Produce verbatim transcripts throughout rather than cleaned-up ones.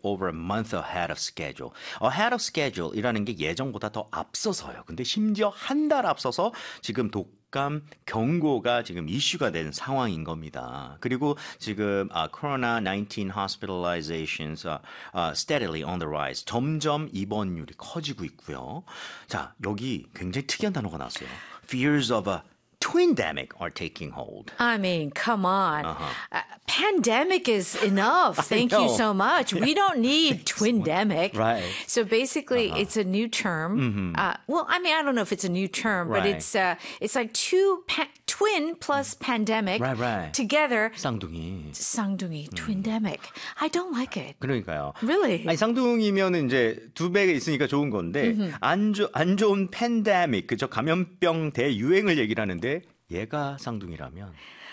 over a month ahead of schedule. ahead of schedule이라는 게 예정보다 더 앞서서요. 근데 심지어 한 달 앞서서 지금 독감 경고가 지금 이슈가 된 상황인 겁니다. 그리고 지금 uh, 코로나 나인틴 hospitalizations uh, uh, steadily on the rise. 점점 입원율이 커지고 있고요. 자, 여기 굉장히 특이한 단어가 나왔어요. Fears of a twindemic are taking hold. I mean, come on. Uh-huh. Uh, pandemic is enough. Thank you know. so much. We don't need twindemic. Right. So basically, Uh-huh. it's a new term. Mm-hmm. Uh, well, I mean, I don't know if it's a new term, but Right. it's uh, it's like two pa- twin plus pandemic Right, right. together. 쌍둥이. 쌍둥이, twindemic. I don't like it. 그러니까요. Really? 아니, 쌍둥이면은 이제 두 배가 있으니까 좋은 건데 안, 조, 안 좋은 팬데믹, 그저 감염병 대유행을 얘기를 하는데 얘가 쌍둥이라면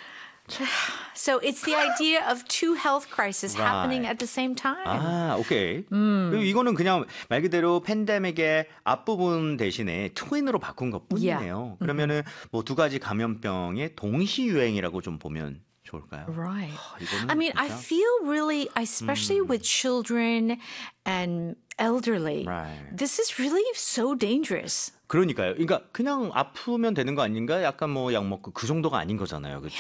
So it's the idea of two health crises Right. happening at the same time. 아, 오케이. 그리고 이거는 그냥 말 그대로 팬데믹의 앞부분 대신에 트윈으로 바꾼 것뿐이네요. Yeah. 그러면은 뭐 두 가지 감염병의 동시 유행이라고 좀 보면 좋을까요? Right. 이거는 I mean, I 진짜- feel really, especially with children and elderly, Right. this is really so dangerous. 그러니까요. 그러니까 그냥 아프면 되는 거 아닌가? 약간 뭐 약 먹고 그 정도가 아닌 거잖아요. 그렇죠?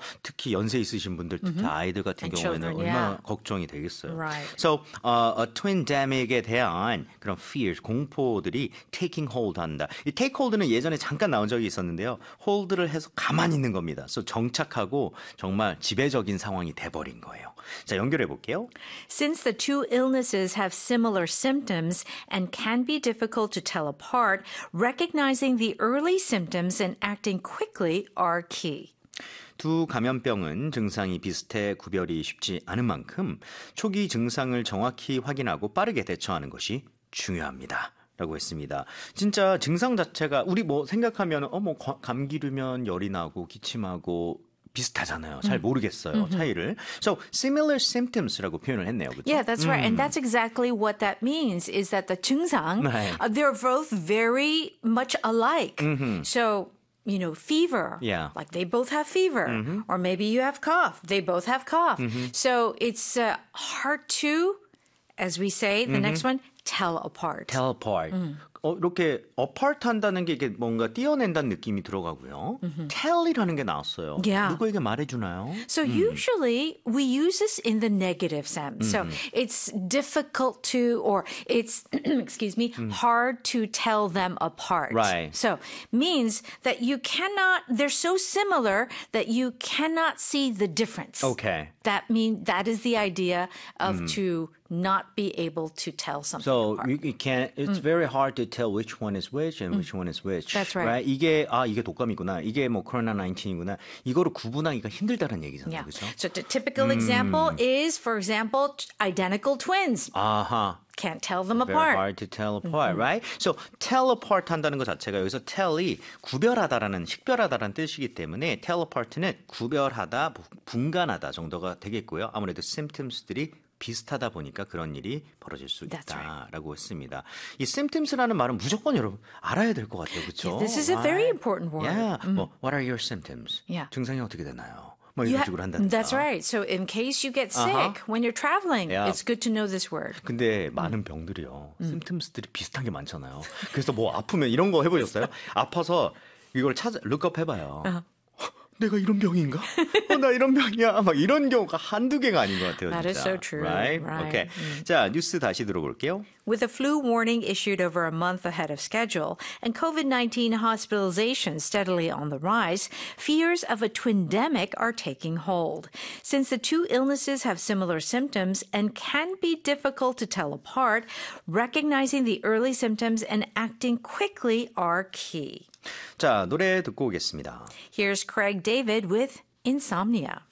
특히 연세 있으신 분들, 특히 아이들 같은 And 경우에는 children, 얼마나 yeah. 걱정이 되겠어요. Right. So, uh, a twindemic에 대한 그런 fears, 공포들이 taking hold 한다. 이 take hold는 예전에 잠깐 나온 적이 있었는데요. hold를 해서 가만히 있는 겁니다. So, 정착하고 정말 지배적인 상황이 돼버린 거예요. 자, 연결해 볼게요. Since the two illnesses have similar symptoms and can be difficult to tell apart, recognizing the early symptoms and acting quickly are key. 두 감염병은 증상이 비슷해 구별이 쉽지 않은 만큼 초기 증상을 정확히 확인하고 빠르게 대처하는 것이 중요합니다. 라고 했습니다. 진짜 증상 자체가 우리 뭐 생각하면 어 뭐 감기르면 열이 나고 기침하고 비슷하잖아요. 잘 모르겠어요. 차이를. So similar symptoms라고 표현을 했네요. 그렇죠? Yeah, that's right. And that's exactly what that means is that the 증상, 네. uh, they're both very much alike. So, you know, fever, Yeah. like they both have fever. Or maybe you have cough. They both have cough. So it's uh, hard to, as we say, the next one, tell apart. tell apart. 어, 이렇게 apart 한다는 게 이게 뭔가 띄어낸다는 느낌이 들어가고요. tell이라는 게 나왔어요. Yeah. 누구에게 말해주나요? So usually we use this in the negative sense. So it's difficult to, or it's, excuse me, hard to tell them apart. Right. So means that you cannot, they're so similar that you cannot see the difference. Okay. That mean that is the idea of to not be able to tell something So apart. you, you can't. It's very hard to tell which one is which and which one is which. That's right. 이게 아 이게 독감이구나. 이게 뭐 코로나 나인틴이구나. 이거를 구분하기가 힘들다는 얘기잖아요. Yeah. 그렇죠? So the typical example is, for example, t- identical twins. 아하. Can't tell them Very apart. hard to tell apart, right? So tell apart 한다는 것 자체가 여기서 tell이 구별하다라는 식별하다라는 뜻이기 때문에 tell apart는 구별하다, 분간하다 정도가 되겠고요. 아무래도 symptoms들이 비슷하다 보니까 그런 일이 벌어질 수 That's 있다라고 했습니다. 이 symptoms라는 말은 무조건 여러분 알아야 될 것 같아요, 그렇죠? Yeah, this is a very important word. Yeah. 뭐 What are your symptoms? Yeah. 증상이 어떻게 되나요? 뭐 You 이런 ha- 식으로 한다든가. That's right. So in case you get sick Uh-huh. when you're traveling, Yeah. it's good to know this word. 근데 많은 병들이요. 심텀스들이 비슷한 게 많잖아요. 그래서 뭐 아프면 이런 거 해보셨어요? 아파서 이걸 찾아 룩업 해봐요. Uh-huh. 내가 이런 병인가? 어, 나 이런 병이야. 막 이런 경우가 한두 개가 아닌 것 같아요. That is 진짜. so true. Right? Right. Okay. 자, 뉴스 다시 들어볼게요. With a flu warning issued over a month ahead of schedule and COVID nineteen hospitalizations steadily on the rise, fears of a twindemic are taking hold. Since the two illnesses have similar symptoms and can be difficult to tell apart, recognizing the early symptoms and acting quickly are key. 자, 노래 듣고 오겠습니다. Here's Craig David with Insomnia.